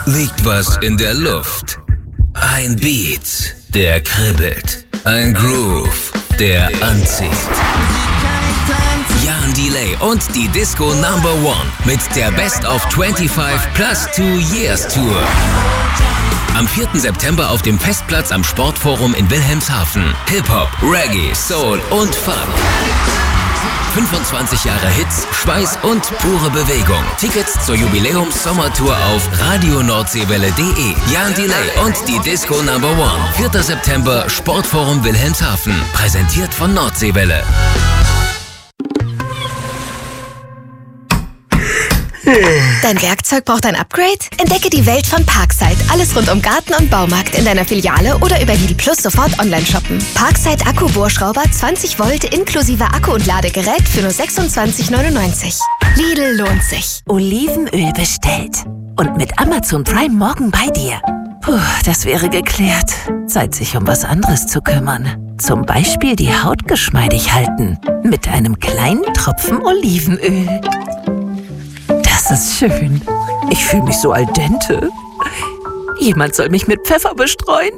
liegt was in der Luft. Ein Beat, der kribbelt. Ein Groove, der anzieht. Jan Delay und die Disco Number One mit der Best of 25 plus 2 Years Tour. Am 4. September auf dem Festplatz am Sportforum in Wilhelmshaven. Hip-Hop, Reggae, Soul und Funk. 25 Jahre Hits, Schweiß und pure Bewegung. Tickets zur Jubiläums-Sommertour auf radioNordseewelle.de. Jan Delay und die Disco Number One. 4. September, Sportforum Wilhelmshaven. Präsentiert von Nordseewelle. Dein Werkzeug braucht ein Upgrade? Entdecke die Welt von Parkside. Alles rund um Garten und Baumarkt in deiner Filiale oder über Lidl Plus sofort online shoppen. Parkside Akku-Bohrschrauber 20 Volt inklusive Akku und Ladegerät für nur 26,99. Lidl lohnt sich. Olivenöl bestellt. Und mit Amazon Prime morgen bei dir. Puh, das wäre geklärt. Zeit, sich um was anderes zu kümmern. Zum Beispiel die Haut geschmeidig halten. Mit einem kleinen Tropfen Olivenöl. Das ist schön. Ich fühle mich so al dente. Jemand soll mich mit Pfeffer bestreuen.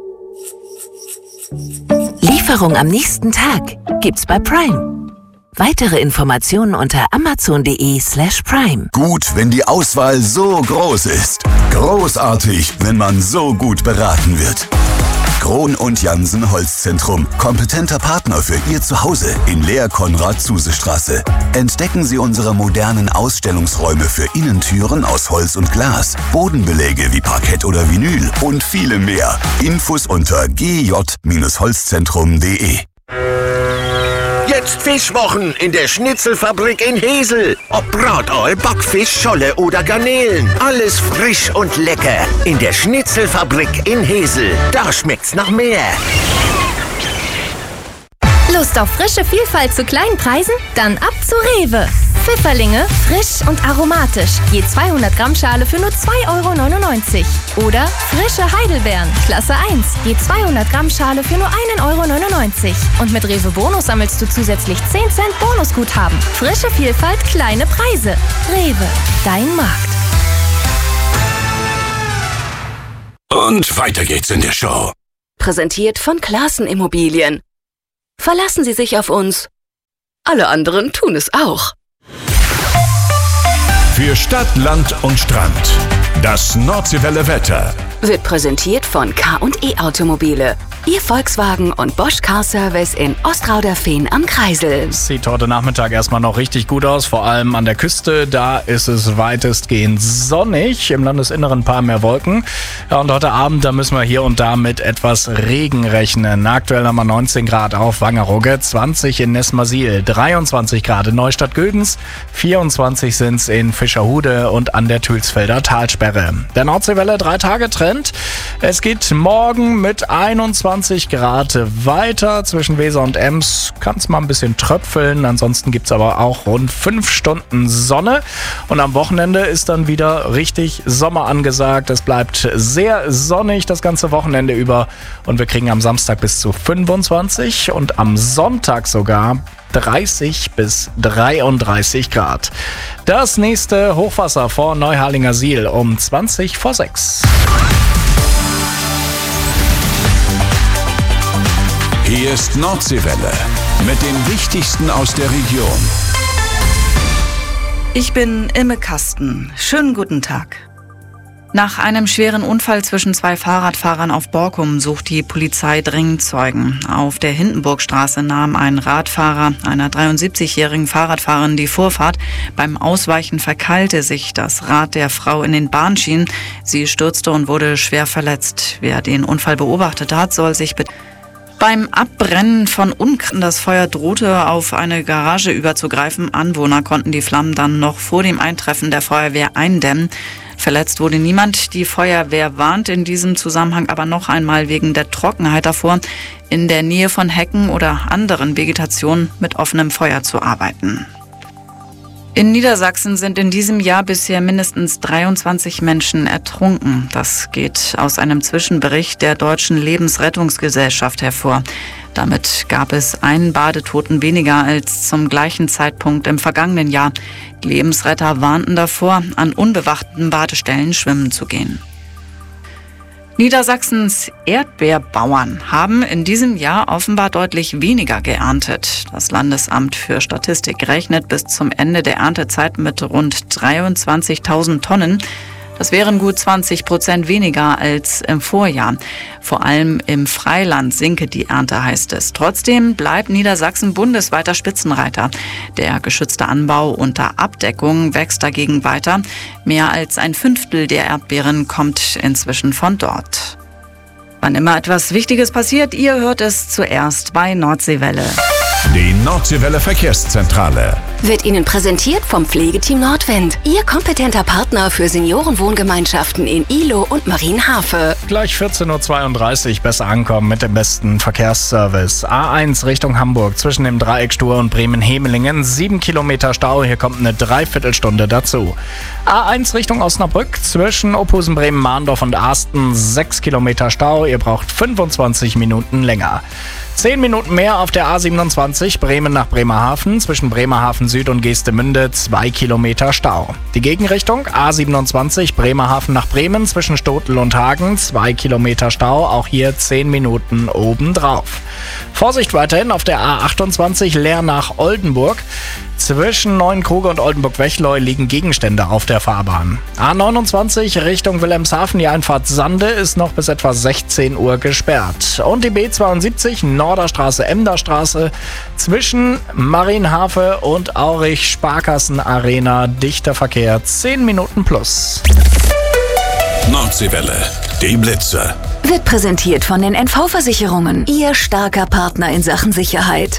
Lieferung am nächsten Tag gibt's bei Prime. Weitere Informationen unter amazon.de/prime. Gut, wenn die Auswahl so groß ist. Großartig, wenn man so gut beraten wird. Krohn und Jansen Holzzentrum. Kompetenter Partner für Ihr Zuhause in Lehr-Konrad-Zuse-Straße. Entdecken Sie unsere modernen Ausstellungsräume für Innentüren aus Holz und Glas, Bodenbeläge wie Parkett oder Vinyl und viele mehr. Infos unter gj-holzzentrum.de. Jetzt Fischwochen in der Schnitzelfabrik in Hesel. Ob Brataal, Backfisch, Scholle oder Garnelen. Alles frisch und lecker. In der Schnitzelfabrik in Hesel. Da schmeckt's nach mehr. Lust auf frische Vielfalt zu kleinen Preisen? Dann ab zu Rewe. Pfifferlinge, frisch und aromatisch. Je 200 Gramm Schale für nur 2,99 €. Oder frische Heidelbeeren, Klasse 1. Je 200 Gramm Schale für nur 1,99 €. Und mit Rewe Bonus sammelst du zusätzlich 10 Cent Bonusguthaben. Frische Vielfalt, kleine Preise. Rewe, dein Markt. Und weiter geht's in der Show. Präsentiert von Classen Immobilien. Verlassen Sie sich auf uns. Alle anderen tun es auch. Für Stadt, Land und Strand. Das Nordseewelle Wetter Wird präsentiert von K&E Automobile. Ihr Volkswagen und Bosch Car Service in Ostrauderfehn am Kreisel. Sieht heute Nachmittag erstmal noch richtig gut aus, vor allem an der Küste. Da ist es weitestgehend sonnig, im Landesinneren ein paar mehr Wolken. Ja, und heute Abend, da müssen wir hier und da mit etwas Regen rechnen. Aktuell haben wir 19 Grad auf Wangerooge, 20 in Nesmasil, 23 Grad in Neustadt-Güldenz, 24 sind es in Fischerhude und an der Thülsfelder Talsperre. Der Nordseewelle 3-Tage-Trend. Es geht morgen mit 21 Grad weiter. Zwischen Weser und Ems kann es mal ein bisschen tröpfeln. Ansonsten gibt es aber auch rund 5 Stunden Sonne. Und am Wochenende ist dann wieder richtig Sommer angesagt. Es bleibt sehr sonnig das ganze Wochenende über. Und wir kriegen am Samstag bis zu 25 und am Sonntag sogar 30 bis 33 Grad. Das nächste Hochwasser vor Neuharlinger Siel um 20 vor 6. Hier ist Nordseewelle mit dem Wichtigsten aus der Region. Ich bin Imme Kasten. Schönen guten Tag. Nach einem schweren Unfall zwischen 2 Fahrradfahrern auf Borkum sucht die Polizei dringend Zeugen. Auf der Hindenburgstraße nahm ein Radfahrer einer 73-jährigen Fahrradfahrerin die Vorfahrt. Beim Ausweichen verkeilte sich das Rad der Frau in den Bahnschienen. Sie stürzte und wurde schwer verletzt. Wer den Unfall beobachtet hat, soll sich beim Abbrennen von Unkraut, das Feuer drohte auf eine Garage überzugreifen. Anwohner konnten die Flammen dann noch vor dem Eintreffen der Feuerwehr eindämmen. Verletzt wurde niemand. Die Feuerwehr warnt in diesem Zusammenhang aber noch einmal wegen der Trockenheit davor, in der Nähe von Hecken oder anderen Vegetationen mit offenem Feuer zu arbeiten. In Niedersachsen sind in diesem Jahr bisher mindestens 23 Menschen ertrunken. Das geht aus einem Zwischenbericht der Deutschen Lebensrettungsgesellschaft hervor. Damit gab es einen Badetoten weniger als zum gleichen Zeitpunkt im vergangenen Jahr. Die Lebensretter warnten davor, an unbewachten Badestellen schwimmen zu gehen. Niedersachsens Erdbeerbauern haben in diesem Jahr offenbar deutlich weniger geerntet. Das Landesamt für Statistik rechnet bis zum Ende der Erntezeit mit rund 23.000 Tonnen. Das wären gut 20% weniger als im Vorjahr. Vor allem im Freiland sinke die Ernte, heißt es. Trotzdem bleibt Niedersachsen bundesweiter Spitzenreiter. Der geschützte Anbau unter Abdeckung wächst dagegen weiter. Mehr als 1/5 der Erdbeeren kommt inzwischen von dort. Wann immer etwas Wichtiges passiert, ihr hört es zuerst bei Nordseewelle. Die Nordseewelle Verkehrszentrale Wird Ihnen präsentiert vom Pflegeteam Nordwind. Ihr kompetenter Partner für Seniorenwohngemeinschaften in Ihlow und Marienhafe. Gleich 14.32 Uhr besser ankommen mit dem besten Verkehrsservice. A1 Richtung Hamburg zwischen dem Dreieck Stur und Bremen-Hemelingen. 7 Kilometer Stau, hier kommt eine Dreiviertelstunde dazu. A1 Richtung Osnabrück zwischen Ophusen, Bremen, Mahndorf und Arsten. 6 Kilometer Stau, ihr braucht 25 Minuten länger. 10 Minuten mehr auf der A27 Bremen nach Bremerhaven, zwischen Bremerhaven Süd und Geestemünde 2 Kilometer Stau. Die Gegenrichtung A27 Bremerhaven nach Bremen, zwischen Stotel und Hagen 2 Kilometer Stau, auch hier 10 Minuten obendrauf. Vorsicht weiterhin auf der A28 Leer nach Oldenburg. Zwischen Neuenkruge und Oldenburg-Wechleu liegen Gegenstände auf der Fahrbahn. A29 Richtung Wilhelmshaven, die Einfahrt Sande ist noch bis etwa 16 Uhr gesperrt. Und die B72 Norderstraße, Emderstraße zwischen Marienhafe und Aurich Sparkassen Arena, dichter Verkehr, 10 Minuten plus. Nordseewelle, die Blitzer. Wird präsentiert von den NV-Versicherungen. Ihr starker Partner in Sachen Sicherheit.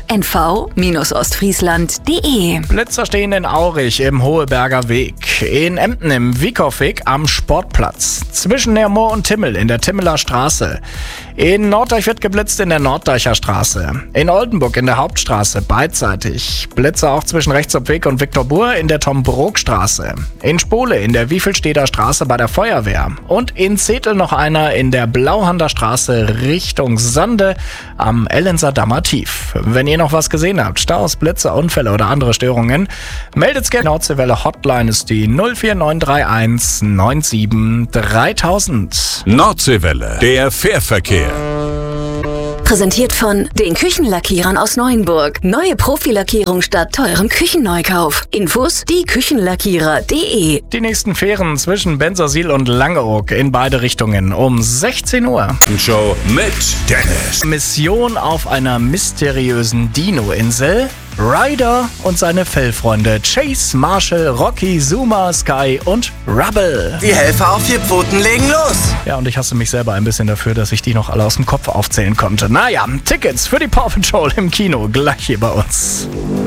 NV-Ostfriesland.de. Blitzer stehen in Aurich im Hoheberger Weg. In Emden im Wiekow-Weg am Sportplatz. Zwischen Nermoor und Timmel in der Timmeler Straße. In Norddeich wird geblitzt in der Norddeicher Straße. In Oldenburg in der Hauptstraße beidseitig. Blitzer auch zwischen Rechtsobweg und Viktor-Buhr in der Tom-Brok-Straße. In Spole in der Wiefelsteder Straße bei der Feuerwehr. Und in Zetel noch einer in der Blauhander Straße Richtung Sande am Ellenser Dammer Tief. Wenn ihr noch was gesehen habt, Staus, Blitze, Unfälle oder andere Störungen, meldet's gerne. Nordseewelle Hotline ist die 04931 97 3000. Nordseewelle, der Fährverkehr. Präsentiert von den Küchenlackierern aus Neuenburg. Neue Profilackierung statt teurem Küchenneukauf. Infos dieküchenlackierer.de. Die nächsten Fähren zwischen Bensersiel und Langeoog in beide Richtungen um 16 Uhr. Show mit Dennis. Mission auf einer mysteriösen Dino-Insel. Ryder und seine Fellfreunde Chase, Marshall, Rocky, Zuma, Sky und Rubble. Die Helfer auf 4 Pfoten legen los. Ja, und ich hasse mich selber ein bisschen dafür, dass ich die noch alle aus dem Kopf aufzählen konnte. Naja, Tickets für die Paw Patrol im Kino gleich hier bei uns.